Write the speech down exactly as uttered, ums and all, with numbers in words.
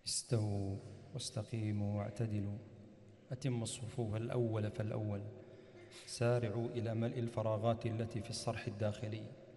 استووا واستقيموا واعتدلوا، أتموا الصفوف الأول فالأول، سارعوا إلى ملء الفراغات التي في الصرح الداخلي.